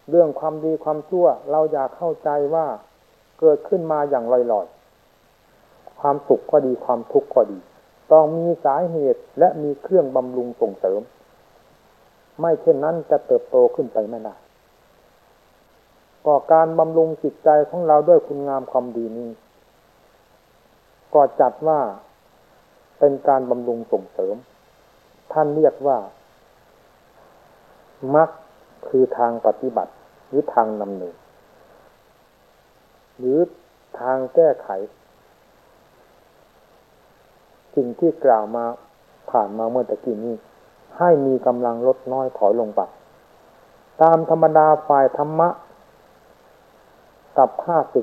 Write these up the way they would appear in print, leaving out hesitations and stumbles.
เรื่องความดีความชั่วเราอยากเข้าใจว่าเกิดขึ้นมาอย่างลอยๆความสุขก็ดีความทุกข์ก็ดีต้องมีสาเหตุและมีเครื่องบำรุงส่งเสริมไม่เช่นนั้นจะเติบโตขึ้นไปไม่ได้ก็การบำรุงจิตใจของเราด้วยคุณงามความดีนี้ก็จัดว่าเป็นการบำรุงส่งเสริมท่านเรียกว่ามรรคคือทางปฏิบัติหรือทางนำเนินหรือทางแก้ไขสิ่งที่กล่าวมาผ่านมาเมื่อตะกี้นี้ให้มีกำลังลดน้อยถอยลงไปตามธรรมดาฝ่ายธรรมะกับข้าศึก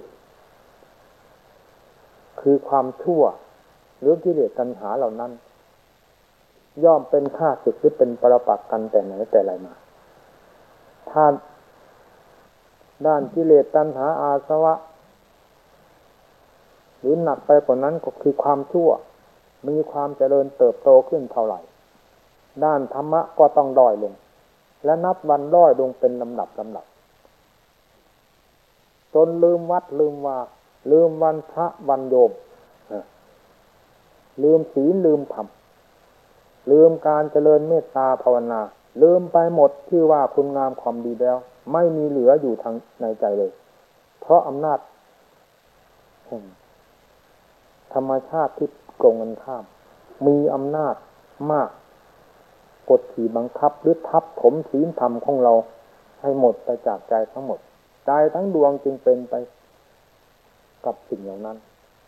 คือความชั่วหรือกิเลสตัณหาเหล่านั้นย่อมเป็นข้าศึกหรือเป็นปรปักษ์กันแต่ไหนแต่ไรมาถ้าด้านกิเลสตัณหาอาสวะหรือหนักไปกว่านั้นก็คือความชั่วมีความเจริญเติบโตขึ้นเท่าไหร่ด้านธรรมะก็ต้องด้อยลงและนับวันด้อยลงเป็นลำดับจนลืมวัดลืมวาลืมวันพระวันโยมลืมศีลลืมธรรมลืมการเจริญเมตตาภาวนาลืมไปหมดที่ว่าคุณงามความดีแล้วไม่มีเหลืออยู่ทางในใจเลยเพราะอำนาจแห่งธรรมชาติที่ตรงกันข้ามมีอำนาจมากกดขี่บังคับหรือทับถมศีลธรรมของเราให้หมดไปจากใจทั้งหมดใจทั้งดวงจึงเป็นไปกับสิ่งเหล่านั้น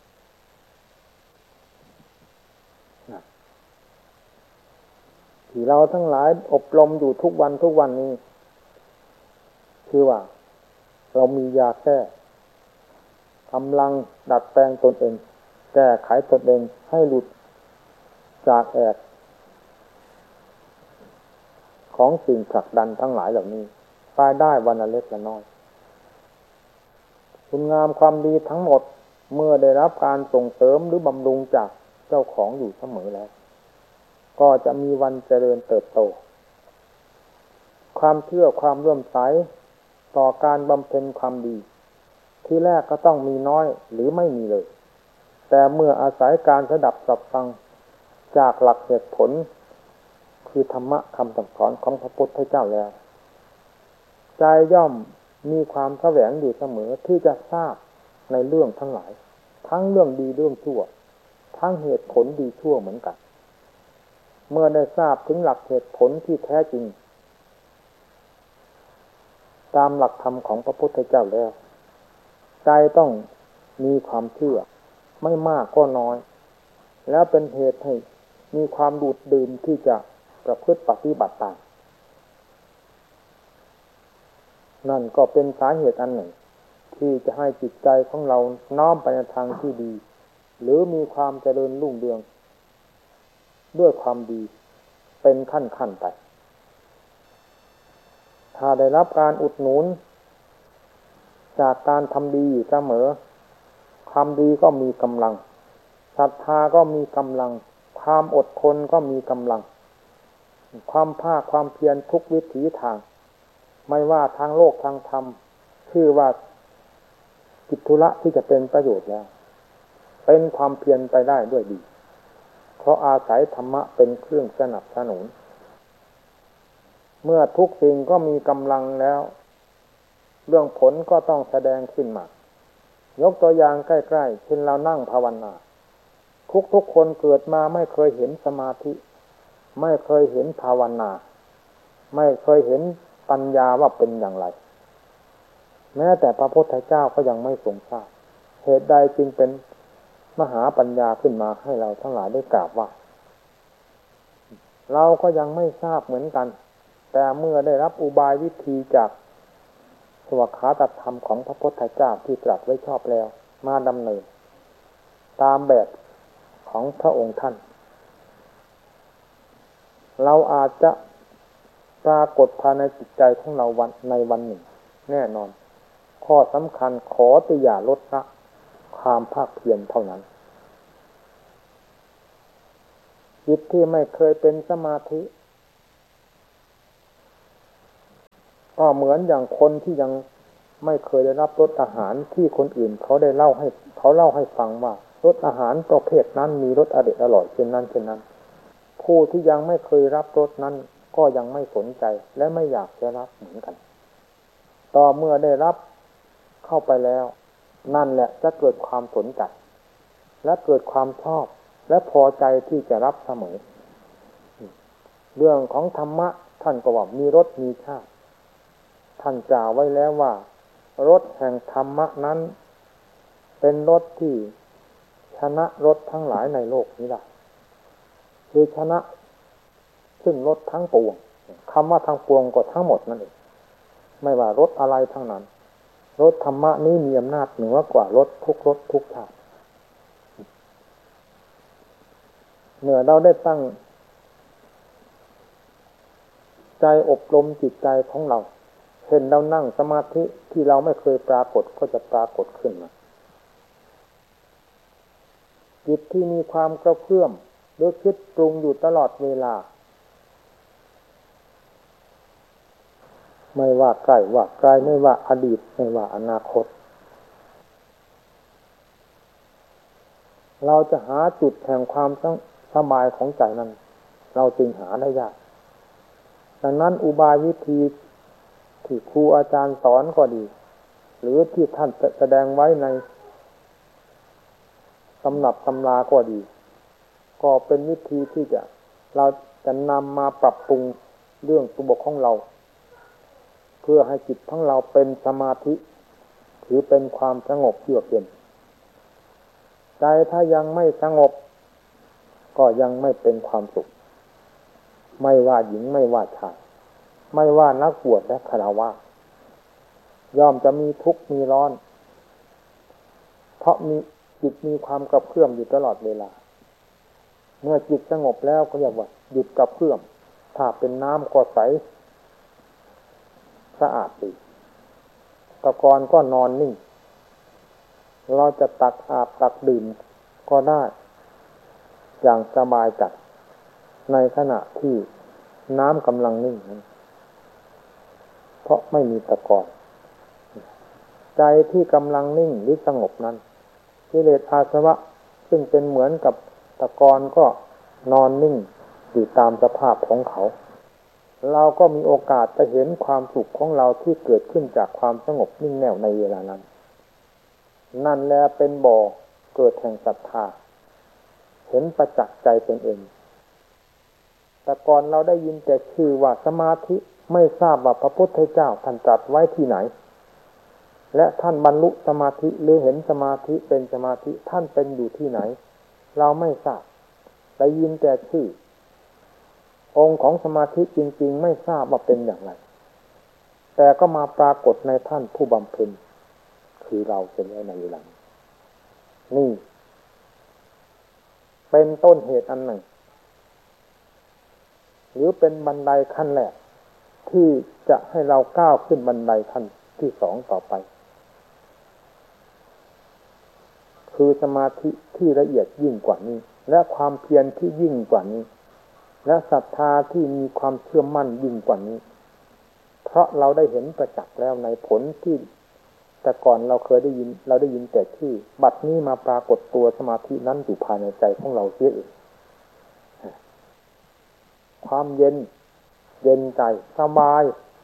ที่เราทั้งหลายอบรมอยู่ทุกวันนี้คือว่าเรามียาแก้กำลังดัดแปลงตนเองแก้ไขตนเองให้หลุดจากแอกของสิ่งผลักดันทั้งหลายเหล่านี้ไปได้วันละเล็กละน้อยคุณงามความดีทั้งหมดเมื่อได้รับการส่งเสริมหรือบำรุงจากเจ้าของอยู่เสมอแล้วก็จะมีวันเจริญเติบโตความเชื่อความเลื่อมใสต่อการบำเพ็ญความดีที่แรกก็ต้องมีน้อยหรือไม่มีเลยแต่เมื่ออาศัยการสดับสับฟังจากหลักเหตุผลคือธรรมะคำสั่งสอนของพระพุทธเจ้าแล้วใจย่อมมีความแสวงอยู่เสมอที่จะทราบในเรื่องทั้งหลายทั้งเรื่องดีเรื่องชั่วทั้งเหตุผลดีชั่วเหมือนกันเมื่อได้ทราบถึงหลักเหตุผลที่แท้จริงตามหลักธรรมของพระพุทธเจ้าแล้วใจต้องมีความเชื่อไม่มากก็น้อยแล้วเป็นเหตุให้มีความดูดดื่มที่จะประพฤติปฏิบัติตามนั่นก็เป็นสาเหตุอันหนึ่งที่จะให้จิตใจของเราน้อมไปในทางที่ดีหรือมีความเจริญรุ่งเรืองด้วยความดีเป็นขั้นไปถ้าได้รับการอุดหนุนจากการทำดีอยู่เสมอความดีก็มีกำลังศรัทธาก็มีกำลังความอดทนก็มีกำลังความภาคความเพียรทุกวิถีทางไม่ว่าทางโลกทางธรรมชื่อว่ากิจธุระที่จะเป็นประโยชน์แล้วเป็นความเพียรไปได้ด้วยดีเพราะอาศัยธรรมะเป็นเครื่องสนับสนุนเมื่อทุกสิ่งก็มีกำลังแล้วเรื่องผลก็ต้องแสดงขึ้นมายกตัวอย่างใกล้ๆเช่นเรานั่งภาวนาทุกคนเกิดมาไม่เคยเห็นสมาธิไม่เคยเห็นภาวนาไม่เคยเห็นปัญญาว่าเป็นอย่างไรแม้แต่พระพุทธเจ้าก็ยังไม่ทรงทราบเหตุใดจึงเป็นมหาปัญญาขึ้นมาให้เราทั้งหลายได้กราบว่าเราก็ยังไม่ทราบเหมือนกันแต่เมื่อได้รับอุบายวิธีจากสวขาตธรรมของพระพุทธเจ้าที่ตรัสไว้ชอบแล้วมาดำเนินตามแบบของพระองค์ท่านเราอาจจะปรากฏภายในจิตใจของเราในวันหนึ่งแน่นอนข้อสำคัญขอแต่อย่าลดละความภาคเพียรเท่านั้นจิตที่ไม่เคยเป็นสมาธิก็เหมือนอย่างคนที่ยังไม่เคยได้รับรสอาหารที่คนอื่นเขาเล่าให้ฟังว่ารสอาหารประเภทนั้นมีรสอร่อยเช่นนั้นเช่นนั้นผู้ที่ยังไม่เคยรับรสนั้นก็ยังไม่สนใจและไม่อยากจะรับเหมือนกันต่อเมื่อได้รับเข้าไปแล้วนั่นแหละจะเกิดความสนใจและเกิดความชอบและพอใจที่จะรับเสมอเรื่องของธรรมะท่านก็ว่ามีรสมีชาติท่านกล่าวไว้แล้วว่ารสแห่งธรรมะนั้นเป็นรสที่ชนะรสทั้งหลายในโลกนี้ได้คือชนะซึ่งรสทั้งปวงคำว่าทั้งปวงก็ทั้งหมดนั่นเองไม่ว่ารสอะไรทั้งนั้นรสธรรมะนี้มีอำนาจเหนือกว่ารสทุกชาติเมื่อเราได้ตั้งใจอบรมจิตใจของเราเห็นเรานั่งสมาธิที่เราไม่เคยปรากฏก็จะปรากฏขึ้นมาจิตที่มีความกระเพื่อมหรือคิดปรุงอยู่ตลอดเวลาไม่ว่าใกล้ว่าไกลไม่ว่าอดีตไม่ว่าอนาคตเราจะหาจุดแห่งความสบายของใจนั้นเราจึงหาได้ยากดังนั้นอุบายวิธีที่ครูอาจารย์สอนก็ดีหรือที่ท่านแสดงไว้ในตำรับตำราก็ดีก็เป็นวิธีที่เราจะนำมาปรับปรุงเรื่องตัวของเราเพื่อให้จิตของเราเป็นสมาธิถือเป็นความสงบเยือกเย็นใจถ้ายังไม่สงบก็ยังไม่เป็นความสุขไม่ว่าหญิงไม่ว่าชายไม่ว่านักบวชและฆราวาสย่อมจะมีทุกข์มีร้อนเพราะมีจิตมีความกระเพื่อมอยู่ตลอดเวลาเมื่อจิตสงบแล้วก็เรียกว่าหยุดกระเพื่อมถ้าเป็นน้ำก็ใสสะอาดดีตะกอนก็นอนนิ่งเราจะตักอาบตักดื่มก็ได้อย่างสบายใจในขณะที่น้ำกำลังนิ่งนั้นเพราะไม่มีตะกอนใจที่กำลังนิ่งหรือสงบนั้นกิเลสอาสวะซึ่งเป็นเหมือนกับตะกอนก็นอนนิ่งอยู่ตามสภาพของเขาเราก็มีโอกาสจะเห็นความสุขของเราที่เกิดขึ้นจากความสงบนิ่งแน่วในเวลานั้นนั่นแหละเป็นบ่อเกิดแห่งศรัทธาเห็นประจักษ์ใจตนเองแต่ก่อนเราได้ยินแต่ชื่อว่าสมาธิไม่ทราบว่าพระพุทธเจ้าท่านตรัสไว้ที่ไหนและท่านบรรลุสมาธิหรือเห็นสมาธิเป็นสมาธิท่านเป็นอยู่ที่ไหนเราไม่ทราบได้ยินแต่ชื่อองค์ของสมาธิจริงๆไม่ทราบว่าเป็นอย่างไรแต่ก็มาปรากฏในท่านผู้บำเพ็ญคือเราเป็นในเวลานี่เป็นต้นเหตุอันหนึ่งหรือเป็นบันไดขั้นแรกที่จะให้เราก้าวขึ้นบันไดขั้นที่สองต่อไปคือสมาธิที่ละเอียดยิ่งกว่านี้และความเพียรที่ยิ่งกว่านี้และศรัทธาที่มีความเชื่อมั่นยิ่งกว่านี้เพราะเราได้เห็นประจักษ์แล้วในผลที่แต่ก่อนเราได้ยินแต่ชื่อบัดนี้มาปรากฏตัวสมาธินั้นอยู่ภายในใจของเราเสียเองความเย็นใจสบาย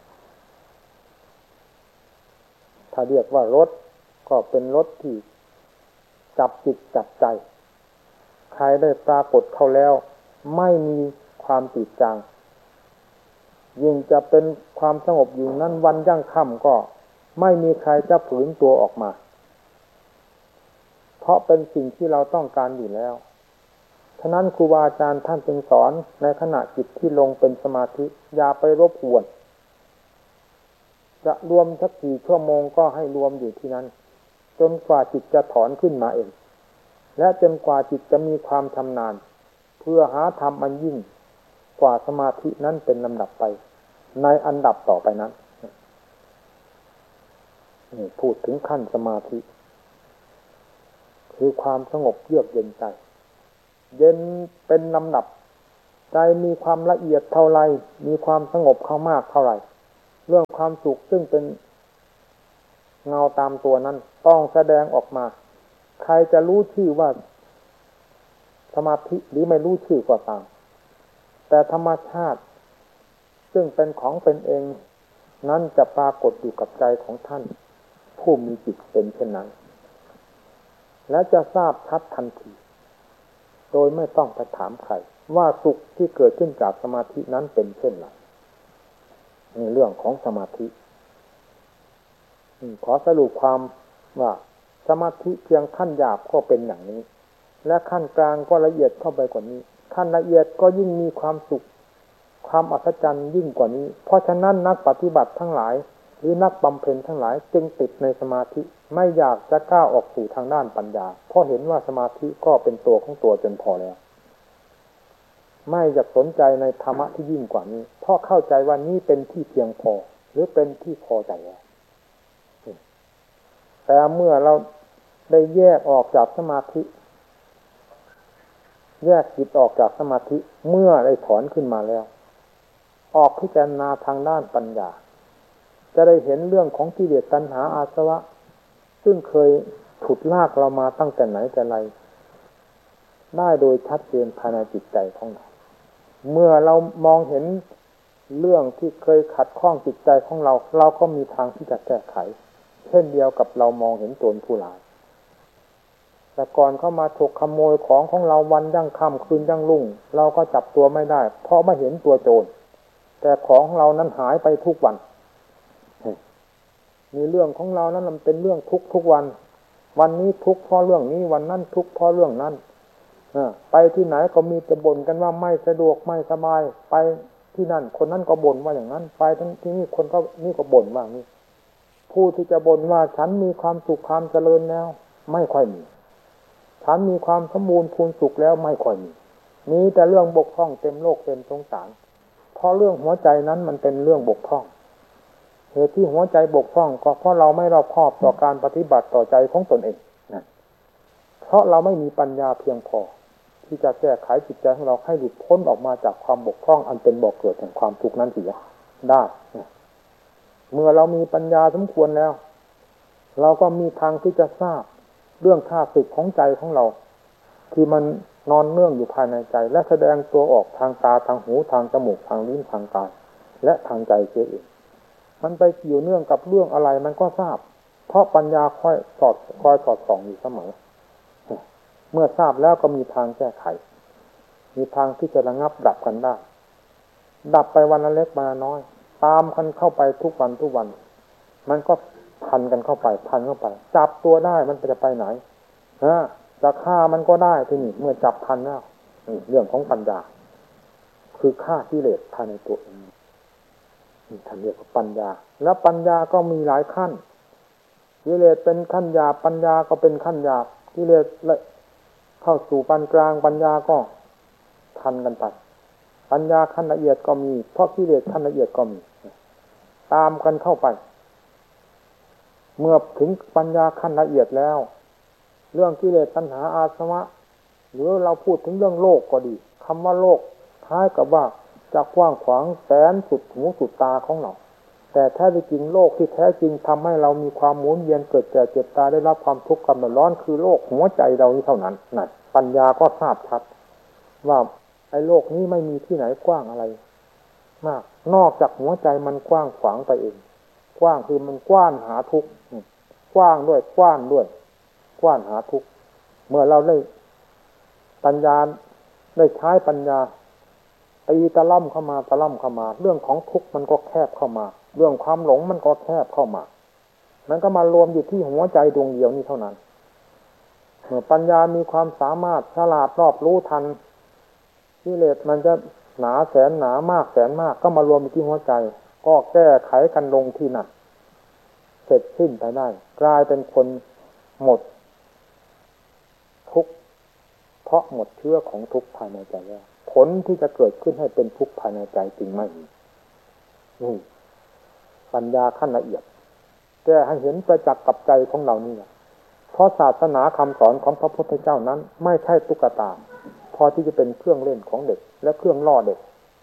ถ้าเรียกว่ารสก็เป็นรสที่จับจิตจับใจใครได้ปรากฏเข้าแล้วไม่มีความติดจางยิ่งจะเป็นความสงบอยู่นั้นวันยั่งค่ำก็ไม่มีใครจะฝืนตัวออกมาเพราะเป็นสิ่งที่เราต้องการอยู่แล้วฉะนั้นครูบาอาจารย์ท่านจึงสอนในขณะจิตที่ลงเป็นสมาธิอย่าไปรบกวนจะรวมสักกี่ชั่วโมงก็ให้รวมอยู่ที่นั้นจนกว่าจิตจะถอนขึ้นมาเองและจนกว่าจิตจะมีความชำนาญเพื่อหาธรรมอันยิ่งกว่าสมาธินั้นเป็นลำดับไปในอันดับต่อไปนั้นนี่พูดถึงขั้นสมาธิคือความสงบเยือกเย็นใจเย็นเป็นลำดับใจมีความละเอียดเท่าไรมีความสงบเข้ามากเท่าไรเรื่องความสุขซึ่งเป็นเงาตามตัวนั้นต้องแสดงออกมาใครจะรู้ชื่อว่าสมาธิหรือไม่รู้ชื่อก็ตามแต่ธรรมชาติซึ่งเป็นของเป็นเองนั้นจะปรากฏอยู่กับใจของท่านผู้มีจิตเป็นเช่นนั้นและจะทราบชัดทันทีโดยไม่ต้องไปถามใครว่าสุขที่เกิดขึ้นจากสมาธินั้นเป็นเช่นไรนี่เรื่องของสมาธิขอสรุปความว่าสมาธิเพียงขั้นหยาบก็เป็นอย่างนี้และขั้นกลางก็ละเอียดเข้าไปกว่านี้ขั้นละเอียดก็ยิ่งมีความสุขความอัศจรรย์ยิ่งกว่านี้เพราะฉะนั้นนักปฏิบัติทั้งหลายหรือนักบำเพ็ญทั้งหลายจึงติดในสมาธิไม่อยากจะก้าวออกสู่ทางด้านปัญญาเพราะเห็นว่าสมาธิก็เป็นตัวของตัวจนพอแล้วไม่อยากสนใจในธรรมะที่ยิ่งกว่านี้เพราะเข้าใจว่านี้เป็นที่เพียงพอหรือเป็นที่พอใจแล้วแต่เมื่อเราได้แยกออกจากสมาธิแยกจิตออกจากสมาธิเมื่อได้ถอนขึ้นมาแล้วออกพิจารณาทางด้านปัญญาจะได้เห็นเรื่องของกิเลสตัณหาอาสวะซึ่งเคยฉุดลากเรามาตั้งแต่ไหนแต่ไรได้โดยชัดเจนภายในจิตใจของเราเมื่อเรามองเห็นเรื่องที่เคยขัดข้องจิตใจของเราเราก็มีทางที่จะแก้ไขเช่นเดียวกับเรามองเห็นโจรผู้ร้ายแต่ก่อนเข้ามาฉกขโมยของเราวันยั่งค่ำคืนยั่งรุ่งเราก็จับตัวไม่ได้เพราะไม่เห็นตัวโจรแต่ของเรานั้นหายไปทุกวันมีเรื่องของเรานั้นมันเป็นเรื่องทุกวันวันนี้ทุกข์เพราะเรื่องนี้วันนั้นทุกข์เพราะเรื่องนั้นไปที่ไหนก็มีแต่บ่นกันว่าไม่สะดวกไม่สบายไปที่นั่นคนนั้นก็บ่นว่าอย่างนั้นไปทั้งที่นี่คนก็นี่ก็บ่นว่างี้ผู้ที่จะบ่นว่าฉันมีความสุขความเจริญแล้วไม่ค่อยมีฉันมีความสมบูรณ์พูนสุขแล้วไม่ค่อยมีแต่เรื่องบกพร่องเต็มโลกเต็มสงสารเพราะเรื่องหัวใจนั้นมันเป็นเรื่องบกพร่องเหตุที่หัวใจบกพร่องก็เพราะเราไม่รอบคอบต่อการปฏิบัติต่อใจของตนเองนะเพราะเราไม่มีปัญญาเพียงพอที่จะแก้ไขจิตใจของเราให้หลุดพ้นออกมาจากความบกพร่องอันเป็นบ่อเกิดแห่งความทุกข์นั้นเสียได้เมื่อเรามีปัญญาสมควรแล้วเราก็มีทางที่จะทราบเรื่องข้าศึกของใจของเราที่มันนอนเนื่องอยู่ภายในใจและแสดงตัวออกทางตาทางหูทางจมูกทางลิ้นทางกายและทางใจเสียเองมันไปเกี่ยวเนื่องกับเรื่องอะไรมันก็ทราบเพราะปัญญาคอยสอดส่องอยู่เสมอเมื่อทราบแล้วก็มีทางแก้ไขมีทางที่จะระงับดับกันได้ดับไปวันละเล็กวันละน้อยตามกันเข้าไปทุกวันมันก็พันกันเข้าไปจับตัวได้มันจะไปไหนจะฆ่ามันก็ได้ที่นี่เมื่อจับพันแล้วเรื่องของปัญญาคือฆ่ากิเลสภายในตัวเองนี่ท่านเรียกว่าปัญญาแล้วปัญญาก็มีหลายขั้นกิเลสเป็นขั้นหยาบปัญญาก็เป็นขั้นหยาบกิเลสเข้าสู่ปานกลางปัญญาก็ทันกันไปปัญญาขั้นละเอียดก็มีเพราะกิเลสขั้นละเอียดก็มีตามกันเข้าไปเมื่อถึงปัญญาขั้นละเอียดแล้วเรื่องกิเลสตัณหาอาสวะหรือเราพูดถึงเรื่องโลกก็ดีคำว่าโลกคล้ายกับว่าจะกว้างขวางแสนสุดหูสุดตาของเราแต่แท้จริงโลกที่แท้จริงทำให้เรามีความหมุนเวียนเกิดแก่เจ็บตายได้รับความทุกข์กำเนิดร้อนคือโลกหัวใจเรานี้เท่านั้นนั่นปัญญาก็ทราบชัดว่าไอ้โลกนี้ไม่มีที่ไหนกว้างอะไรมากนอกจากหัวใจมันกว้างขวางไปเองกว้างคือมันกว้านหาทุกข์กว้างด้วยกว้านด้วยกว้านหาทุกข์เมื่อเราได้ปัญญาได้ใช้ปัญญาตีตะล่อมเข้ามาเรื่องของทุกข์มันก็แคบเข้ามาเรื่องความหลงมันก็แคบเข้ามามันก็มารวมอยู่ที่หัวใจดวงเดียวนี้เท่านั้นเมื่อปัญญามีความสามารถฉลาดรอบรู้ทันกิเลสมันจะหนาแสนหนามากแสนมากก็มารวมอยู่ที่หัวใจก็แก้ไขกันลงที่นั่นเสร็จสิ้นไปได้กลายเป็นคนหมดทุกข์เพราะหมดเชื้อของทุกข์ภายในใจแล้วผลที่จะเกิดขึ้นให้เป็นทุกข์ภายในใจจริงไม่มีนี่ปัญญาขั้นละเอียดแก้ให้เห็นประจักษ์กับใจของเรานี่แหละเพราะศาสนาคำสอนของพระพุทธเจ้านั้นไม่ใช่ตุ๊กตาพอที่จะเป็นเครื่องเล่นของเด็กและเครื่องล่อเด็ก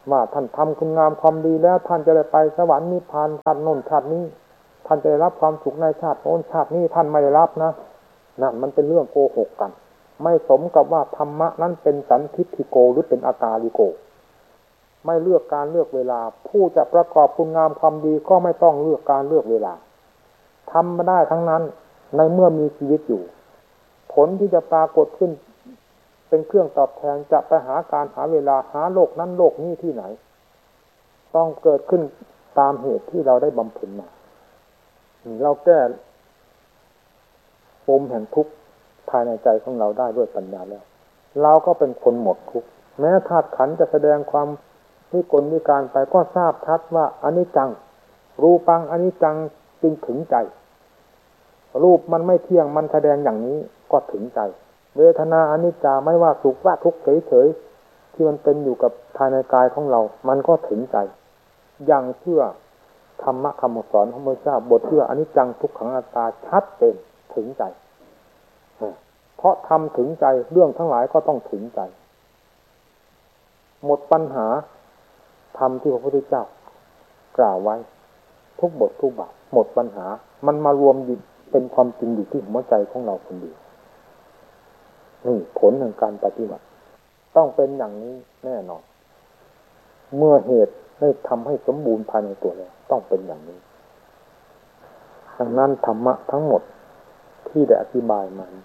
ว่าท่านทำคุณงามความดีแล้วท่านจะได้ไปสวรรค์นิพพานชาติโน้นชาตินี้ท่านจะได้รับความสุขในชาติโน้นชาตินี้ท่านไม่ได้รับนะนั่นมันเป็นเรื่องโกหกกันไม่สมกับว่าธรรมะนั้นเป็นสันทิฏฐิโกหรือเป็นอากาลิโกไม่เลือกการเลือกเวลาผู้จะประกอบคุณงามความดีก็ไม่ต้องเลือกการเลือกเวลาทำมาได้ทั้งนั้นในเมื่อมีชีวิตอยู่ผลที่จะปรากฏขึ้นเป็นเครื่องตอบแทนจะไปหาการหาเวลาหาโลกนั้นโลกนี้ที่ไหนต้องเกิดขึ้นตามเหตุที่เราได้บำเพ็ญมาเราแก้ปมแห่งทุกข์ภายในใจของเราได้ด้วยปัญญาแล้วเราก็เป็นคนหมดทุกข์แม้ธาตุขันธ์จะแสดงความวิกลวิการไปก็ทราบชัดว่าอนิจจังรูปังอนิจจังจึงถึงใจรูปมันไม่เที่ยงมันแสดงอย่างนี้ก็ถึงใจเวทนาอนิจจาไม่ว่าสุขว่าทุกข์เฉยๆที่มันเป็นอยู่กับภายในกายของเรามันก็ถึงใจอย่างเชื่อธรรมะคำสอนของพระเจ้าบทเชื่ออนิจจังทุกขังอนัตตาชัดเจนถึงใจเพราะทำถึงใจเรื่องทั้งหลายก็ต้องถึงใจหมดปัญหาธรรมที่พระพุทธเจ้ากล่าวไว้ทุกบททุกบาทหมดปัญหามันมารวมอยู่เป็นความจริงอยู่ที่หัวใจของเราคนเดียวนี่ผลของการปฏิบัติต้องเป็นอย่างนี้แน่นอนเมื่อเหตุได้ทำให้สมบูรณ์ภายในตัวแล้วต้องเป็นอย่างนี้ดังนั้นธรรมะทั้งหมดที่ได้อธิบายมา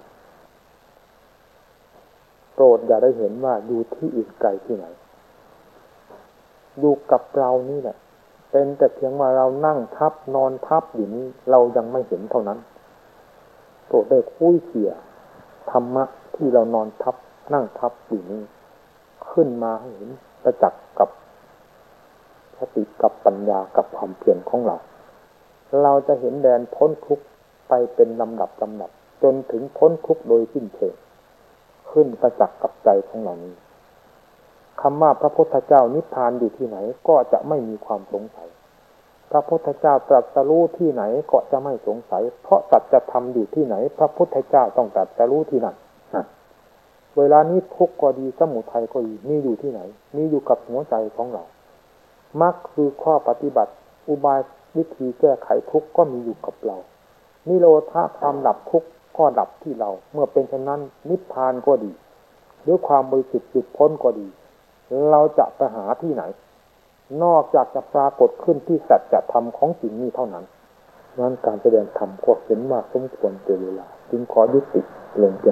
โปรดอย่าได้เห็นว่าอยู่ที่อื่นไกลที่ไหนอยู่กับเรานี่แหละเป็นแต่เพียงว่าเรานั่งทับนอนทับอยู่นี้เรายังไม่เห็นเท่านั้นโปรดได้คุยเขี่ยธรรมะที่เรานอนทับนั่งทับอยู่นี้ขึ้นมาให้เห็นประจักษ์กับสติกับปัญญากับความเพียรของเราเราจะเห็นแดนพ้นทุกข์ไปเป็นลำดับจนถึงพ้นทุกข์โดยสิ้นเชิงขึ้นประจักษ์กับใจของเรานี้คำว่าพระพุทธเจ้านิพพานอยู่ที่ไหนก็จะไม่มีความสงสัยพระพุทธเจ้าตรัสรู้ที่ไหนก็จะไม่สงสัยเพราะสัจธรรมอยู่ที่ไหนพระพุทธเจ้าต้องตรัสรู้ที่นั่นเวลานี้ทุกข์ก็ดีสมุทัยก็ดีมีอยู่ที่ไหนมีอยู่กับหัวใจของเรามรรคคือข้อปฏิบัติอุบายวิธีแก้ไขทุกข์ก็มีอยู่กับเรานิโรธะความดับทุกข์ก็ดับที่เราเมื่อเป็นเช่นนั้นนิพพานก็ดีหรือความบริสุทธิ์หลุดพ้นก็ดีเราจะไปหาที่ไหนนอกจากจะปรากฏขึ้นที่สัจธรรมของจริงนี้เท่านั้นงั้นการแสดงธรรมก็เห็นว่าสมควรแก่เวลาจึงขอยุติลง